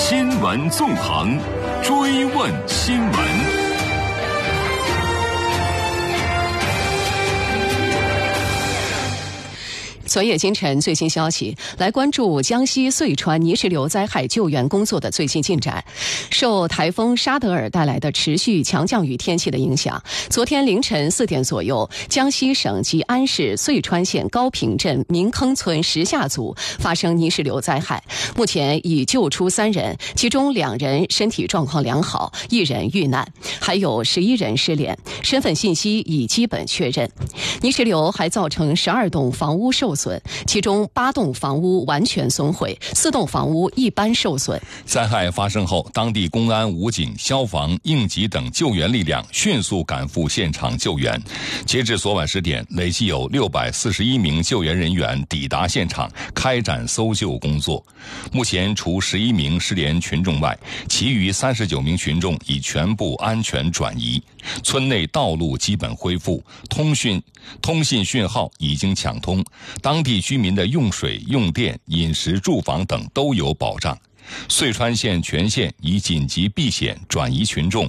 新闻纵横，追问新闻。 昨夜今晨最新消息，来关注江西遂川泥石流灾害救援工作的最新进展。受台风沙德尔带来的持续强降雨天气的影响，昨天凌晨4点左右，江西省吉安市遂川县高坪镇明坑村石下组发生泥石流灾害，目前已救出3人，其中2人身体状况良好，1人遇难，还有11人失联，身份信息已基本确认。泥石流还造成12栋房屋受损，其中8栋房屋完全损毁，4栋房屋一般受损。 灾害发生后，当地公安、武警、消防、应急等救援力量迅速赶赴现场救援。截至昨晚10点，累计有641名救援人员抵达现场，开展搜救工作。目前，除11名失联群众外，其余39名群众已全部安全转移。村内道路基本恢复，通信讯号已经抢通，当地居民的用水、用电、饮食、住房等都有保障。遂川县全县已紧急避险转移群众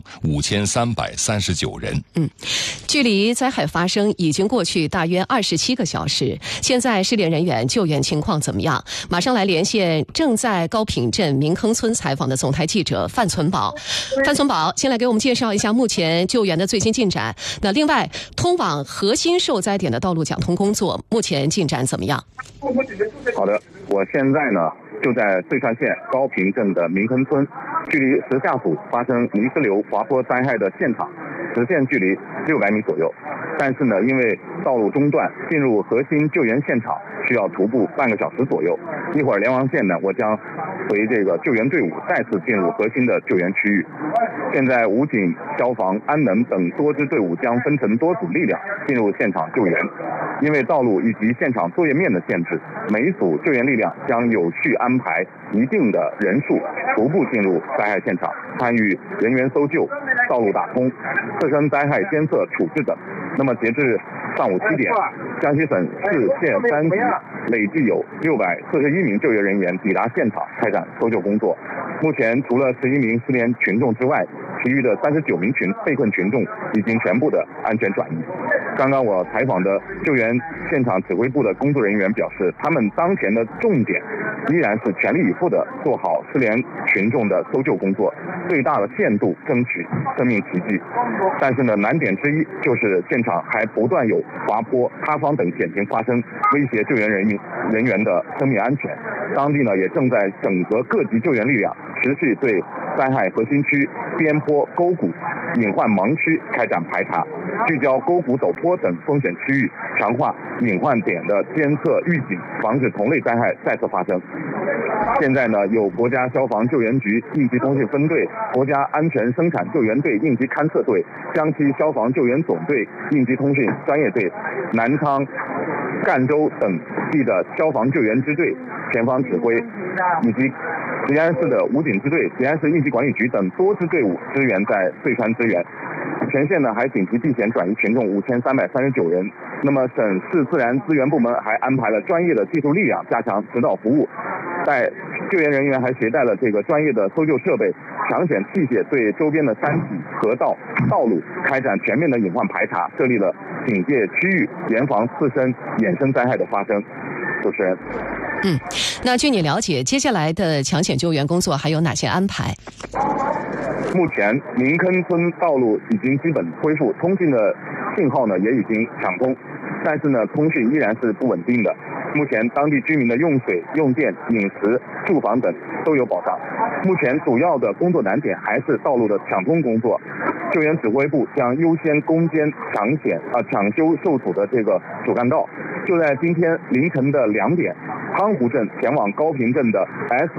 5339人。 距离灾害发生已经过去大约27个小时，现在失联人员救援情况怎么样？马上来连线正在高坪镇明坑村采访的总台记者范存宝。范存宝，先来给我们介绍一下目前救援的最新进展。那另外，通往核心受灾点的道路讲通工作目前进展怎么样？ 好的，我现在呢就在遂川县高坪镇的明坑村，距离石下组发生泥石流滑坡灾害的现场直线距离600米左右。但是呢，因为道路中断，进入核心救援现场需要徒步半个小时左右。一会儿连王线呢，我将随这个救援队伍再次进入核心的救援区域。现在武警、消防、安能等多支队伍将分成多组力量进入现场救援。因为道路以及现场作业面的限制，每一组救援力量将有序安排一定的人数徒步进入灾害现场，参与人员搜救、道路打通、次生灾害监测处置等。那么截至上午7点，江西省市县3级累计有641名救援人员抵达现场开展搜救工作。目前除了11名失联群众之外，其余的39名被困群众已经全部的安全转移。刚刚我采访的救援现场指挥部的工作人员表示，他们当前的重点依然是全力以赴的做好失联群众的搜救工作，最大的限度争取生命奇迹。但是呢，难点之一就是现场还不断有滑坡、塌方等险情发生，威胁救援人员的生命安全。当地呢也正在整合各级救援力量，持续对灾害核心区、边坡、沟谷、隐患盲区开展排查，聚焦沟谷陡坡等风险区域，强化隐患点的监测预警，防止同类灾害再次发生。现在呢，有国家消防救援局应急通讯分队、国家安全生产救援队应急勘测队、江西消防救援总队应急通讯专业队、南昌、赣州等地的消防救援支队前方指挥，以及吉安市的武警支队、吉安市应急管理局等多支队伍支援在遂川支援。全县呢还紧急避险转移群众5339人。那么省市自然资源部门还安排了专业的技术力量加强指导服务，在救援人员还携带了这个专业的搜救设备、抢险器械，对周边的山体、河道、道路开展全面的隐患排查，设立了警戒区域，严防次生衍生灾害的发生。主持人。 那据你了解，接下来的抢险救援工作还有哪些安排？ 目前明坑村道路已经基本恢复，通讯的信号呢也已经抢通，但是呢通讯依然是不稳定的。目前当地居民的用水、用电、饮食、住房等都有保障。目前主要的工作难点还是道路的抢通工作。救援指挥部将优先攻坚抢修受阻的这个主干道。就在今天凌晨的2点，汤湖镇前往高坪镇的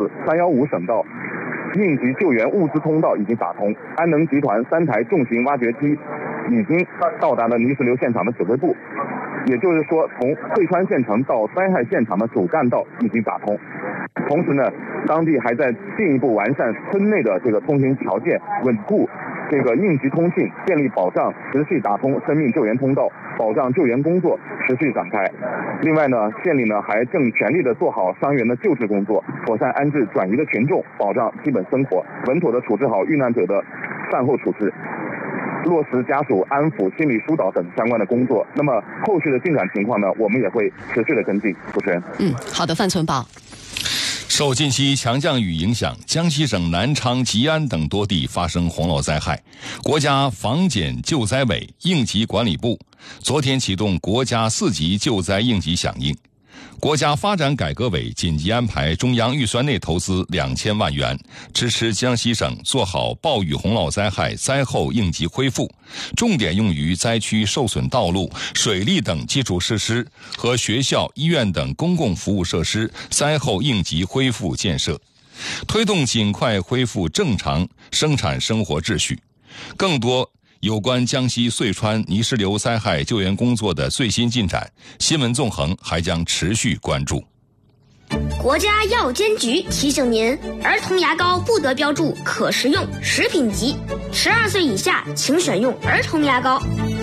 S315省道应急救援物资通道已经打通，安能集团3台重型挖掘机已经到达了泥石流现场的指挥部。也就是说，从遂川县城到灾害现场的主干道已经打通。同时呢，当地还在进一步完善村内的这个通行条件，稳固这个应急通信，建立保障持续打通生命救援通道，保障救援工作持续展开。另外呢，县里呢还正全力的做好伤员的救治工作，妥善安置转移的群众，保障基本生活，稳妥的处置好遇难者的善后处置，落实家属安抚、心理疏导等相关的工作。那么后续的进展情况呢，我们也会持续的跟进。主持人， 好的，范存报。 受近期强降雨影响，江西省南昌、吉安等多地发生洪涝灾害。国家防检救灾委应急管理部昨天启动国家4级救灾应急响应。国家发展改革委紧急安排中央预算内投资2000万元，支持江西省做好暴雨洪涝灾害灾后应急恢复，重点用于灾区受损道路、水利等基础设施和学校、医院等公共服务设施灾后应急恢复建设，推动尽快恢复正常生产生活秩序。更多有关江西遂川泥石流灾害救援工作的最新进展，新闻纵横还将持续关注。 国家药监局提醒您，儿童牙膏不得标注可食用、食品级，12岁以下请选用儿童牙膏。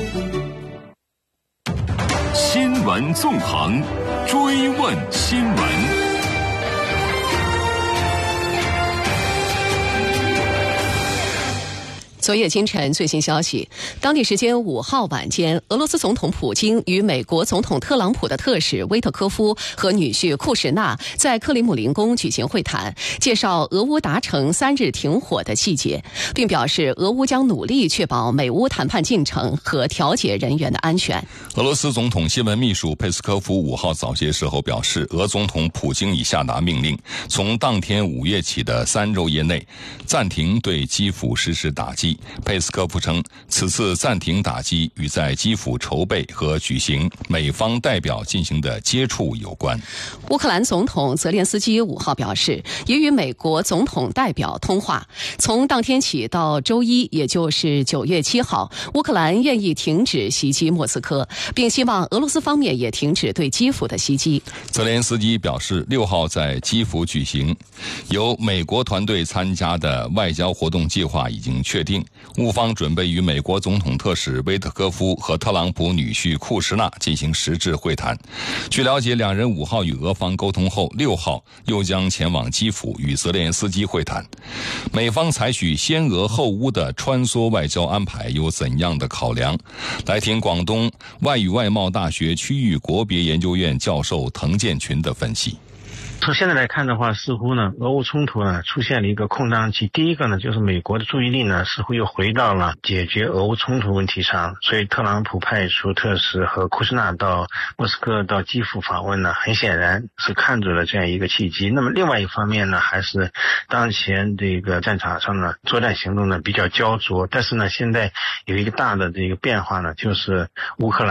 新闻纵横，追问新闻。 昨夜今晨最新消息，当地时间5号晚间，俄罗斯总统普京与美国总统特朗普的特使威特科夫和女婿库什纳在克里姆林宫举行会谈，介绍俄乌达成3日停火的细节，并表示俄乌将努力确保美乌谈判进程和调解人员的安全。 俄罗斯总统新闻秘书佩斯科夫5号早些时候表示，俄总统普京已下达命令，从当天午夜起的3昼夜内暂停对基辅实施打击。佩斯科夫称，此次暂停打击与在基辅筹备和举行美方代表进行的接触有关。 乌克兰总统泽连斯基5号表示，也与美国总统代表通话。从当天起到周一，也就是9月7号，乌克兰愿意停止袭击莫斯科，并希望俄罗斯方面也停止对基辅的袭击。 泽连斯基表示，6号在基辅举行由美国团队参加的外交活动计划已经确定，乌方准备与美国总统特使威特科夫和特朗普女婿库什纳进行实质会谈。据了解，两人5号与俄方沟通后，6号又将前往基辅与泽连斯基会谈。美方采取先俄后乌的穿梭外交安排有怎样的考量？来听广东外语外贸大学区域国别研究院教授滕建群的分析。 从现在来看的话，似乎呢，俄乌冲突呢出现了一个空档期。第一个呢，就是美国的注意力呢似乎又回到了解决俄乌冲突问题上，所以特朗普派出特使和库什纳到莫斯科到基辅访问呢，很显然是看准了这样一个契机。那么另外一方面呢，还是当前这个战场上呢作战行动呢比较焦灼，但是呢现在有一个大的这个变化呢，就是乌克兰